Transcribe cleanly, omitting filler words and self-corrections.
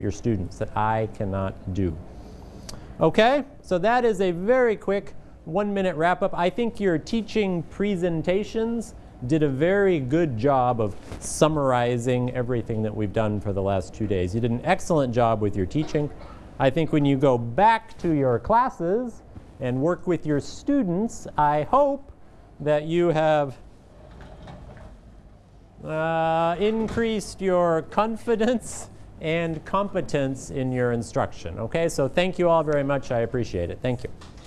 your students that I cannot do. Okay, so that is a very quick 1-minute wrap-up. I think your teaching presentations did a very good job of summarizing everything that we've done for the last 2 days. You did an excellent job with your teaching. I think when you go back to your classes and work with your students, I hope that you have increased your confidence and competence in your instruction. Okay, so thank you all very much. I appreciate it. Thank you.